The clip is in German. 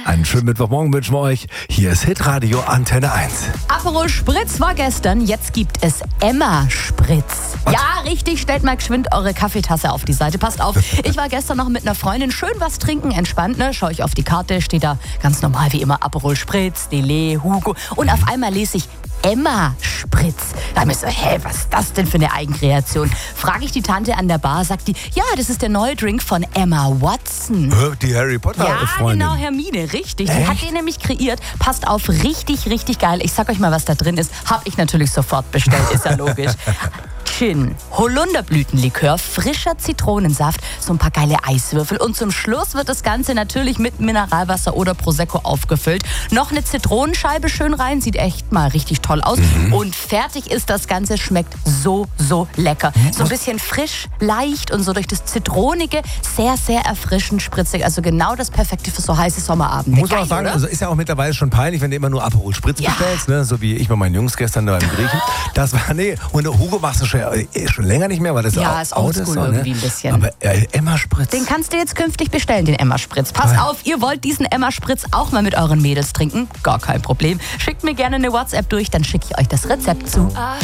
Einen schönen Mittwochmorgen wünschen wir euch. Hier ist Hitradio Antenne 1. Aperol Spritz war gestern, jetzt gibt es Emma Spritz. Was? Ja, richtig, stellt mal geschwind eure Kaffeetasse auf die Seite. Passt auf, ich war gestern noch mit einer Freundin schön was trinken, entspannt, ne? Schaue ich auf die Karte, steht da ganz normal wie immer Aperol Spritz, Delay, Hugo. Und auf einmal lese ich Emma Spritz. Da habe ich so, was ist das denn für eine Eigenkreation? Frage ich die Tante an der Bar, sagt die, ja, das ist der neue Drink von Emma Watson. Die Harry Potter Ja, Freundin. genau, Hermine, richtig. Die hat den nämlich kreiert. Passt auf, richtig, richtig geil. Ich sag euch mal, was da drin ist. Hab ich natürlich sofort bestellt, ist ja logisch. Gin, Holunderblütenlikör, frischer Zitronensaft, so ein paar geile Eiswürfel und zum Schluss wird das Ganze natürlich mit Mineralwasser oder Prosecco aufgefüllt. Noch eine Zitronenscheibe schön rein, sieht echt mal richtig toll aus. Und fertig ist das Ganze, schmeckt so, so lecker. So ein bisschen frisch, leicht und so durch das Zitronige sehr, sehr erfrischend, spritzig. Also genau das Perfekte für so heiße Sommerabende. Muss man auch sagen, also ist ja auch mittlerweile schon peinlich, wenn du immer nur Aperol Spritz bestellst, ne? So wie ich bei meinen Jungs gestern da im Griechen. Das war, und Hugo machst du schon länger nicht mehr, weil das ja, ist oldschool irgendwie ein bisschen. Aber Emma Spritz. Den kannst du jetzt künftig bestellen, den Emma Spritz. Passt auf, ihr wollt diesen Emma Spritz auch mal mit euren Mädels trinken? Gar kein Problem. Schickt mir gerne eine WhatsApp durch, dann schicke ich euch das Rezept zu.